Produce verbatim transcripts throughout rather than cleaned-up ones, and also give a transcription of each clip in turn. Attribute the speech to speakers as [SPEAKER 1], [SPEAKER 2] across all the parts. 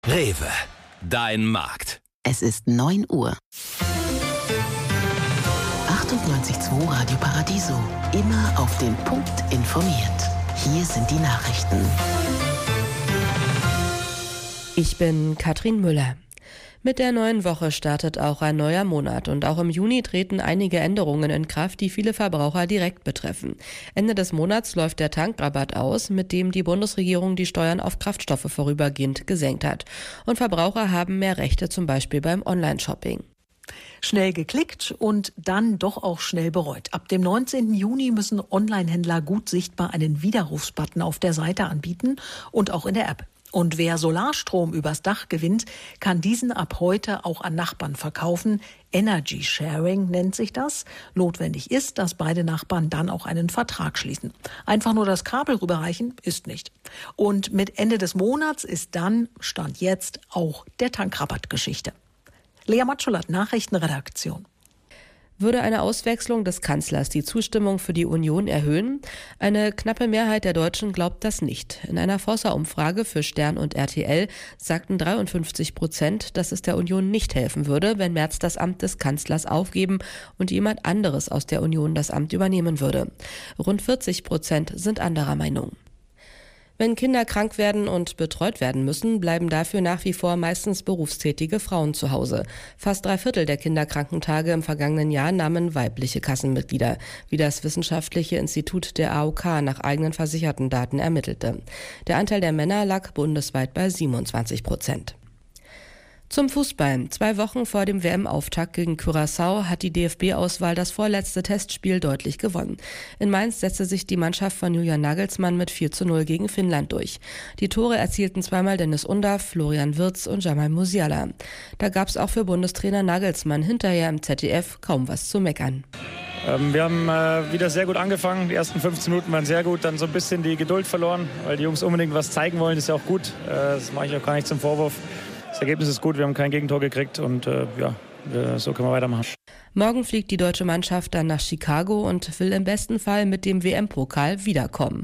[SPEAKER 1] Rewe, dein Markt.
[SPEAKER 2] Es ist neun Uhr. achtundneunzig Komma zwei Radio Paradiso. Immer auf den Punkt informiert. Hier sind die Nachrichten.
[SPEAKER 3] Ich bin Katrin Müller. Mit der neuen Woche startet auch ein neuer Monat und auch im Juni treten einige Änderungen in Kraft, die viele Verbraucher direkt betreffen. Ende des Monats läuft der Tankrabatt aus, mit dem die Bundesregierung die Steuern auf Kraftstoffe vorübergehend gesenkt hat. Und Verbraucher haben mehr Rechte, zum Beispiel beim Online-Shopping.
[SPEAKER 4] Schnell geklickt und dann doch auch schnell bereut. Ab dem neunzehnten Juni müssen Online-Händler gut sichtbar einen Widerrufsbutton auf der Seite anbieten und auch in der App. Und wer Solarstrom übers Dach gewinnt, kann diesen ab heute auch an Nachbarn verkaufen. Energy Sharing nennt sich das. Notwendig ist, dass beide Nachbarn dann auch einen Vertrag schließen. Einfach nur das Kabel rüberreichen ist nicht. Und mit Ende des Monats ist dann, Stand jetzt, auch der Tankrabatt Geschichte. Lea Matschulat, Nachrichtenredaktion.
[SPEAKER 3] Würde eine Auswechslung des Kanzlers die Zustimmung für die Union erhöhen? Eine knappe Mehrheit der Deutschen glaubt das nicht. In einer Forsa-Umfrage für Stern und R T L sagten dreiundfünfzig Prozent, dass es der Union nicht helfen würde, wenn Merz das Amt des Kanzlers aufgeben und jemand anderes aus der Union das Amt übernehmen würde. Rund vierzig Prozent sind anderer Meinung. Wenn Kinder krank werden und betreut werden müssen, bleiben dafür nach wie vor meistens berufstätige Frauen zu Hause. Fast drei Viertel der Kinderkrankentage im vergangenen Jahr nahmen weibliche Kassenmitglieder, wie das Wissenschaftliche Institut der A O K nach eigenen versicherten Daten ermittelte. Der Anteil der Männer lag bundesweit bei siebenundzwanzig Prozent. Zum Fußball. Zwei Wochen vor dem W M-Auftakt gegen Curaçao hat die D F B-Auswahl das vorletzte Testspiel deutlich gewonnen. In Mainz setzte sich die Mannschaft von Julian Nagelsmann mit vier zu null gegen Finnland durch. Die Tore erzielten zweimal Dennis Undaff, Florian Wirtz und Jamal Musiala. Da gab es auch für Bundestrainer Nagelsmann hinterher im Z D F kaum was zu meckern.
[SPEAKER 5] Ähm, wir haben äh, wieder sehr gut angefangen. Die ersten fünfzehn Minuten waren sehr gut, dann so ein bisschen die Geduld verloren, weil die Jungs unbedingt was zeigen wollen. Das ist ja auch gut. Äh, das mache ich auch gar nicht zum Vorwurf. Das Ergebnis ist gut, wir haben kein Gegentor gekriegt und äh, ja, so können wir weitermachen.
[SPEAKER 3] Morgen fliegt die deutsche Mannschaft dann nach Chicago und will im besten Fall mit dem W M-Pokal wiederkommen.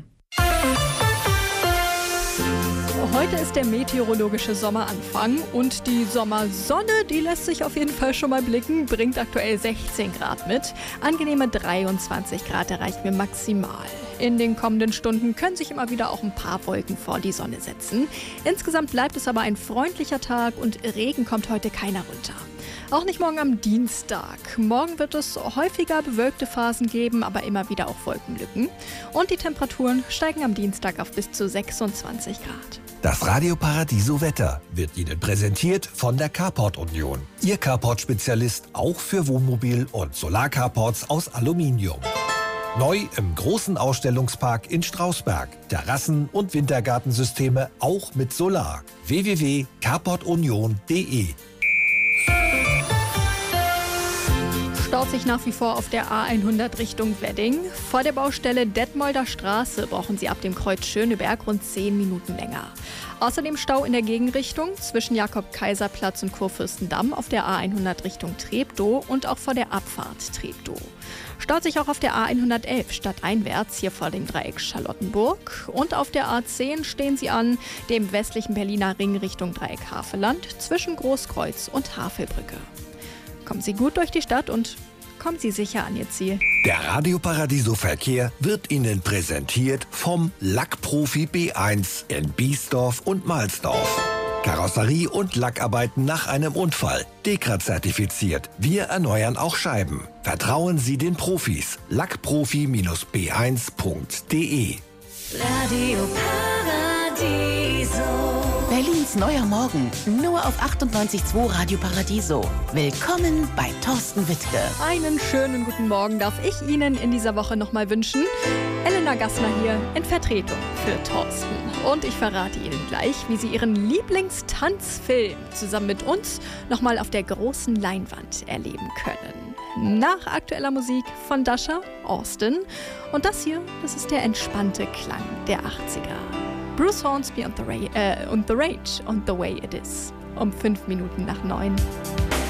[SPEAKER 6] Heute ist der meteorologische Sommeranfang und die Sommersonne, die lässt sich auf jeden Fall schon mal blicken, bringt aktuell sechzehn Grad mit. Angenehme dreiundzwanzig Grad erreichen wir maximal. In den kommenden Stunden können sich immer wieder auch ein paar Wolken vor die Sonne setzen. Insgesamt bleibt es aber ein freundlicher Tag und Regen kommt heute keiner runter. Auch nicht morgen am Dienstag. Morgen wird es häufiger bewölkte Phasen geben, aber immer wieder auch Wolkenlücken. Und die Temperaturen steigen am Dienstag auf bis zu sechsundzwanzig Grad.
[SPEAKER 1] Das Radio Paradiso Wetter wird Ihnen präsentiert von der Carport Union. Ihr Carport-Spezialist auch für Wohnmobil- und Solar-Carports aus Aluminium. Neu im großen Ausstellungspark in Strausberg. Terrassen- und Wintergartensysteme auch mit Solar. w w w punkt carport union punkt d e
[SPEAKER 6] Staut sich nach wie vor auf der A hundert Richtung Wedding. Vor der Baustelle Detmolder Straße brauchen Sie ab dem Kreuz Schöneberg rund zehn Minuten länger. Außerdem Stau in der Gegenrichtung zwischen Jakob-Kaiser-Platz und Kurfürstendamm auf der A hundert Richtung Treptow und auch vor der Abfahrt Treptow. Staut sich auch auf der A hundertelf stadteinwärts hier vor dem Dreieck Charlottenburg. Und auf der A zehn stehen Sie an dem westlichen Berliner Ring Richtung Dreieck Havelland zwischen Großkreuz und Havelbrücke. Kommen Sie gut durch die Stadt und kommen Sie sicher an Ihr Ziel.
[SPEAKER 1] Der Radio Paradiso Verkehr wird Ihnen präsentiert vom Lackprofi B eins in Biesdorf und Mahlsdorf. Karosserie und Lackarbeiten nach einem Unfall. Dekra-zertifiziert. Wir erneuern auch Scheiben. Vertrauen Sie den Profis. lackprofi B eins punkt d e
[SPEAKER 7] Radio Paradiso.
[SPEAKER 2] Berlins neuer Morgen, nur auf achtundneunzig Komma zwei Radio Paradiso. Willkommen bei Thorsten Wittke.
[SPEAKER 6] Einen schönen guten Morgen darf ich Ihnen in dieser Woche nochmal wünschen. Elena Gassner hier in Vertretung für Thorsten. Und ich verrate Ihnen gleich, wie Sie Ihren Lieblingstanzfilm zusammen mit uns nochmal auf der großen Leinwand erleben können. Nach aktueller Musik von Dasha, Austin. Und das hier, das ist der entspannte Klang der achtziger. Bruce Hornsby und The, Ra- äh, und The Rage und The Way It Is. Um fünf Minuten nach neun.